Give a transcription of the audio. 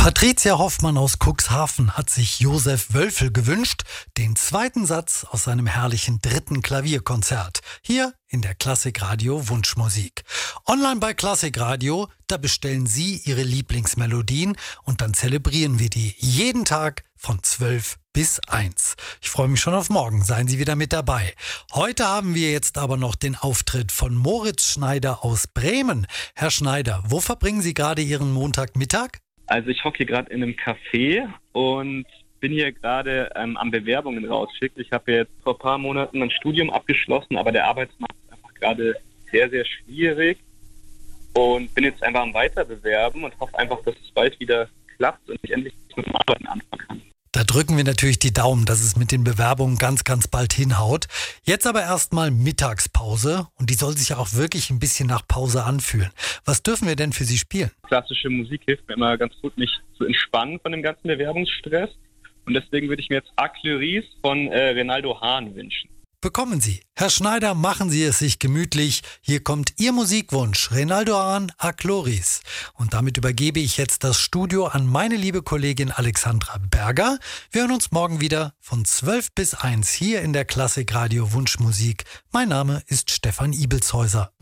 Patricia Hoffmann aus Cuxhaven hat sich Josef Wölfel gewünscht, den zweiten Satz aus seinem herrlichen dritten Klavierkonzert, hier in der Klassikradio Wunschmusik. Online bei Klassikradio, da bestellen Sie Ihre Lieblingsmelodien und dann zelebrieren wir die jeden Tag von 12 bis 1. Ich freue mich schon auf morgen, seien Sie wieder mit dabei. Heute haben wir jetzt aber noch den Auftritt von Moritz Schneider aus Bremen. Herr Schneider, wo verbringen Sie gerade Ihren Montagmittag? Also ich hocke hier gerade in einem Café und bin hier gerade am Bewerbungen rausschicken. Ich habe jetzt vor ein paar Monaten ein Studium abgeschlossen, aber der Arbeitsmarkt ist einfach gerade sehr, sehr schwierig und bin jetzt einfach am Weiterbewerben und hoffe einfach, dass es bald wieder klappt und ich endlich mit dem Arbeiten anfangen kann. Da drücken wir natürlich die Daumen, dass es mit den Bewerbungen ganz, ganz bald hinhaut. Jetzt aber erstmal Mittagspause und die soll sich ja auch wirklich ein bisschen nach Pause anfühlen. Was dürfen wir denn für Sie spielen? Klassische Musik hilft mir immer ganz gut, mich zu entspannen von dem ganzen Bewerbungsstress und deswegen würde ich mir jetzt Acleuris von Renaldo Hahn wünschen. Bekommen Sie. Herr Schneider, machen Sie es sich gemütlich. Hier kommt Ihr Musikwunsch, Renaldo Hahn, Acleuris. Und damit übergebe ich jetzt das Studio an meine liebe Kollegin Alexandra Berger. Wir hören uns morgen wieder von 12 bis 1 hier in der Klassikradio Wunschmusik. Mein Name ist Stefan Ibelshäuser.